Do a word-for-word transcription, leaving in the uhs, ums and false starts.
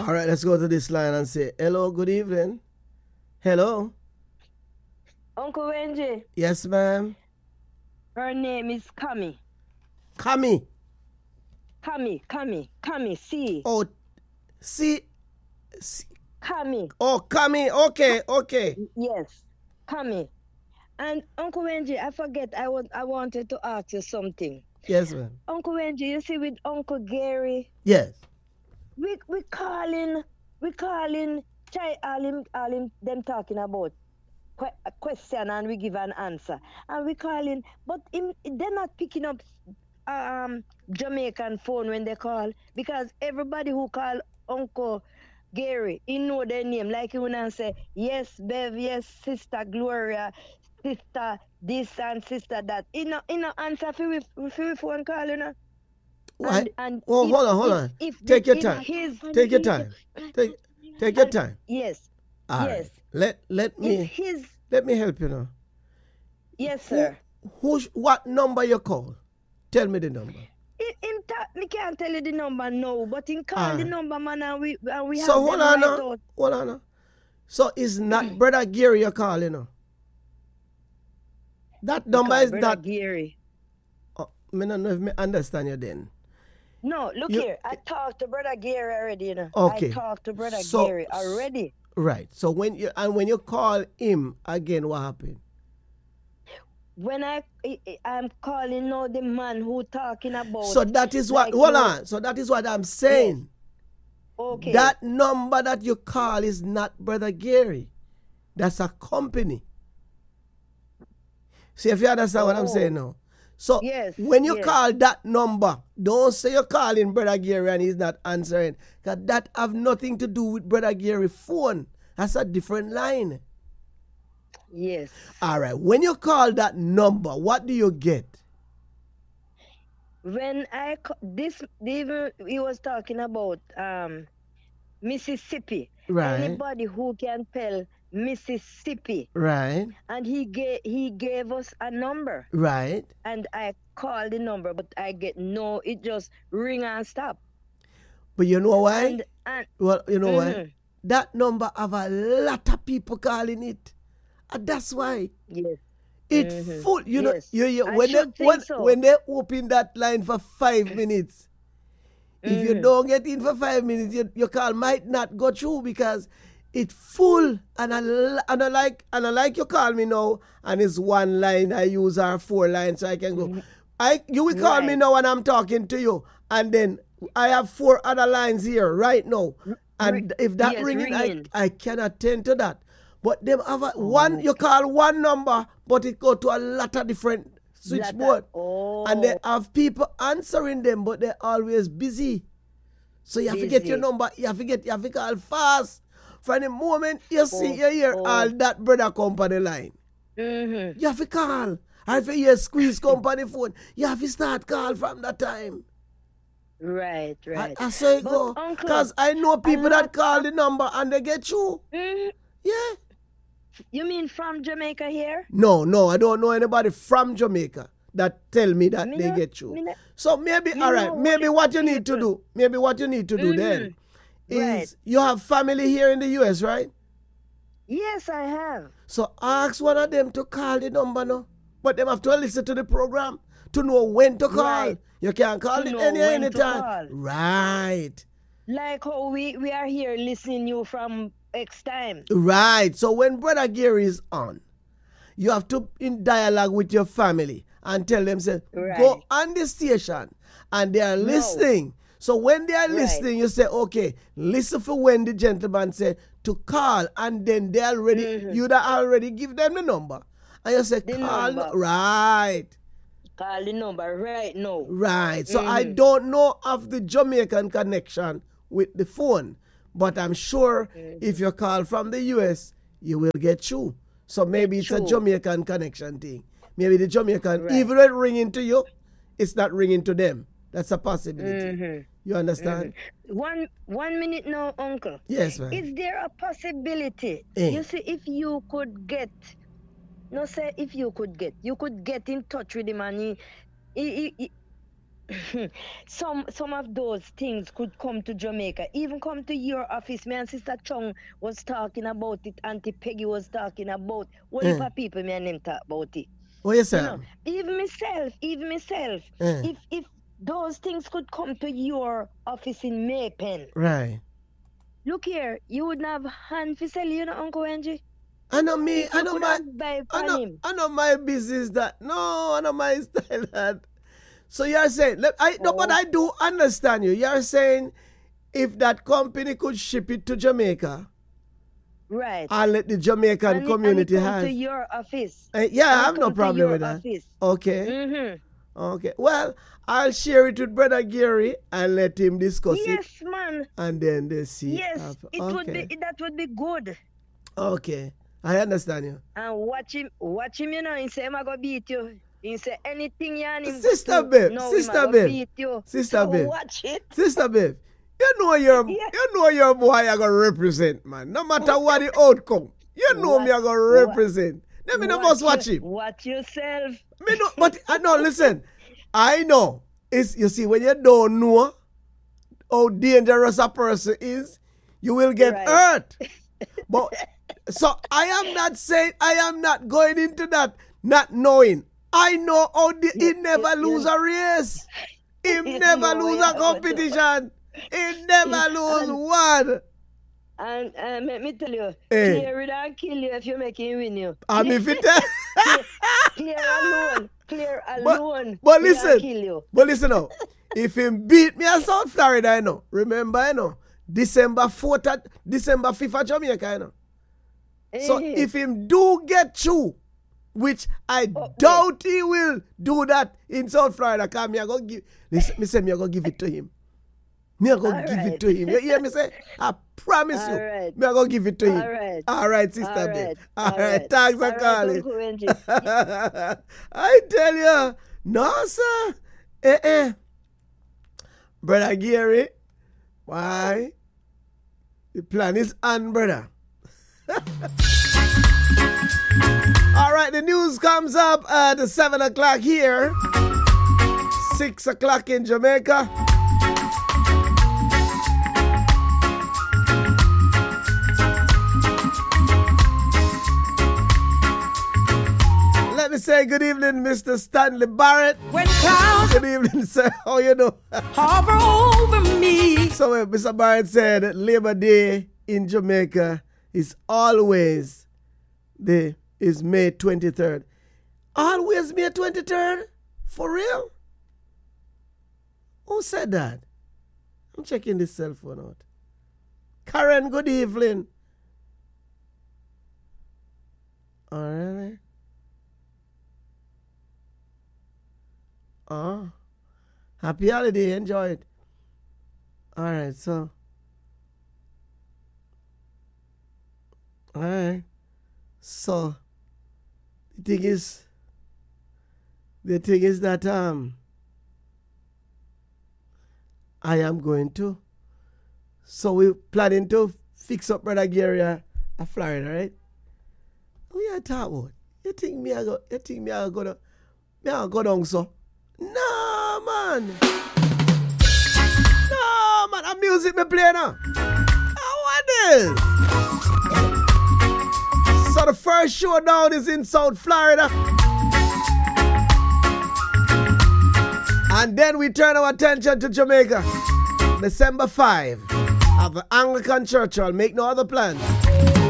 All right, let's go to this line and say, hello, good evening. Hello. Uncle Wenji. Yes, ma'am. Her name is Kami. Kami. Kami, Kami, Kami, C. Oh, C. C. Kami. Oh, Kami. Okay, okay. Yes, Kami. And Uncle Wenji, I forget, I, was, I wanted to ask you something. Yes, ma'am. Uncle Wenji, you see with Uncle Gary? Yes. We we calling, we calling, try all him, all him, them talking about que- a question and we give an answer. And we calling, but him, they're not picking up um Jamaican phone when they call because everybody who call Uncle Gary, he know their name. Like you wanna say, yes, Bev, yes, Sister Gloria, Sister this and Sister that. He no, he no answer for we, for we phone call, you know. Why? And, and Oh, if, hold on, hold if, on. if Take the, your time. His, Take your time. Take, take your time. Yes. All yes. right. Let let me If his let me help you now. yes, sir. Who, who what number you call? Tell me the number. In, in ta- me can't tell you the number now, but in call All the right. number, man, and we and we So have hold them on right now. out. Hold on now. So it's not Brother Gary you're calling now. That number Because is Brother not. Gary. Oh, I don't know if me understand you then. No, look You- here. I talked to Brother Gary already, you know. Okay. I talked to Brother So- Gary already. Right. So when you and when you call him again, what happened? When I, I I'm calling now the man who talking about. So that is what. like Hold you- on. So that is what I'm saying. Okay. That number that you call is not Brother Gary. That's a company. See if you understand what I'm Oh. saying now. So Yes, when you yes. call that number, don't say you're calling Brother Gary and he's not answering. Because that have nothing to do with Brother Gary's phone. That's a different line. Yes. All right. When you call that number, what do you get? When I ca- this even he was talking about um Mississippi. Right. Anybody who can spell Mississippi, Right. and he gave he gave us a number, Right. and I called the number, but I get no. It just ring and stop. But you know why? And and Well, you know why? Mhm. That number have a lot of people calling it. And that's why. yes, It's Mhm. full. You know, Yes. you, you, I when, they, should think when, so. when they open that line for five minutes, if you Mhm. don't get in for five minutes, your, your call might not go through because it's full. And I, li- and I like and I like you call me now, and it's one line I use or four lines so I can go. I you will call me Right. now when I'm talking to you, and then I have four other lines here right now. And if that yes, ringing, ringing. I, I can attend to that. But them have a, one you call one number, but it go to a lot of different switchboard. Oh. And they have people answering them, but they're always busy. So you have to get your Busy. number, you have to get you have to call fast. From the moment you see you hear oh. all that brother company line, Mhm. you have to call. And if you hear squeeze company phone, you have to start call from that time. Right, right. I, I say But, go. uncle, Because I know people lot that call the number and they get you. Mhm. Yeah. You mean from Jamaica here? No, no, I don't know anybody from Jamaica that tell me that Me they no- get you. me no- So maybe, me all right, know maybe only what you need to people. do, maybe what you need to do then is Right. you have family here in the U S, right? Yes, I have. So ask one of them to call the number now. But them have to listen to the program to know when to call. Right. You can call To it know any when to anytime. call. Right. Like how we, we are here listening you from X time. Right. So when Brother Gary is on, you have to in dialogue with your family and tell them, say, go Right. on the station and they are listening. So when they are Right. listening, you say, okay, listen for when the gentleman said to call, and then they already Mhm. you'd already give them the number. And you say, The call number. right. Call the number right now. Right. So I Mhm. don't know of the Jamaican connection with the phone, but I'm sure if you call from the U S, you will get through. So maybe it's a through. Jamaican connection thing. Maybe the Jamaican, Right. even when ringing to you, it's not ringing to them. That's a possibility. Mhm. You understand? One one minute now, Uncle. Yes, ma'am. Is there a possibility? Eh. You see, if you could get, no say if you could get, you could get in touch with him and he, he, he, he some some of those things could come to Jamaica, even come to your office. Me and Sister Chung was talking about it. Auntie Peggy was talking about. What if Eh. people me and them talk about it? What you You say? know, even myself, even myself. Eh. If if those things could come to your office in Maypen, Right. look here, you wouldn't have hand for sell, you know, Uncle Angie. I know me, You I know could my, have buy I from know, him. I know my business that. No, I know my style that. So you're saying, look, I no, but Oh. I do understand you. You're saying if that company could ship it to Jamaica Right. and let the Jamaican And it, and it community come have. to your office. Eh, yeah, I And it have no come to problem your with that. office. Okay. Mm-hmm. Okay. Well, I'll share it with Brother Gary and let him discuss it, Yes, man. and then they see. Yes, after. it would Okay. be that would be good. Okay. I understand you. And watch him, watch him, you know. He say, "I'm gonna beat you." He say, "Anything you and him go Sister do, babe, no, sister him a go babe, beat you." sister So babe. watch it. Sister babe, you know your Yeah. you know your boy I gonna represent, man. No matter what the outcome. You know me I Watch- gonna wa- represent. Let me no must watch you- him. Watch yourself. Me no, but I know, listen, I know. It's you see when you don't know how dangerous a person is, you will get Right. hurt. But so I am not saying I am not going into that not knowing. I know how the, he never you- lose a race. He You never know lose yeah, a competition. He never lose one. And uh, let me tell you, Eh. clear it and kill you if you make him win you. And if it Clear alone, clear But- alone. but he listen. and kill you. But listen now, if him beat me at South Florida, I know. Remember, I know. December fourth, at, December fifth at Jamaica, I know. So Eh. if him do get through, which I Oh, doubt he will do that in South Florida, because me I go give, listen, me say me I go give it to him. Me I go All give it right. to him. You hear me say? I promise All you. right. Me I go give it to him. All right. All right, sister All babe. right. All All right. right. Thanks for All right, calling. Uncle Wendy. I tell you, no, sir. Eh, eh. Brother Gary, why? The plan is on, brother. All right, the news comes up at seven o'clock here, six o'clock in Jamaica. Let me say good evening, Mister Stanley Barrett. When clouds Good evening, sir. How you doing? hover over me, So uh, Mister Barrett said that Labor Day in Jamaica is always the is May twenty-third. Always May twenty-third? For real? Who said that? I'm checking this cell phone out. Karen, good evening. All right. Oh, happy holiday. Enjoy it. All right, so. All right. So, the thing is, the thing is that um, I am going to. So we're planning to fix up Brother Gary at Florida, right? Who you talk about? You think me I go? You think me I go to? Me I go down so? No, man. No, man. A music me play now. Oh, what is? So the first showdown is in South Florida. And then we turn our attention to Jamaica. December fifth at the Anglican Church Hall. Make no other plans.